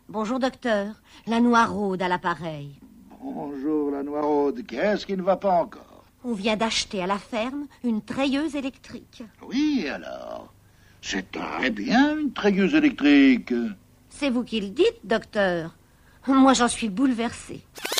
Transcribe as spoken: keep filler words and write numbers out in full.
Bonjour, docteur. La Noiraude à l'appareil. Bonjour, la Noiraude. Qu'est-ce qui ne va pas encore? On vient d'acheter à la ferme une treilleuse électrique. Oui, alors? C'est très bien, une treilleuse électrique. C'est vous qui le dites, docteur. Moi, j'en suis bouleversée.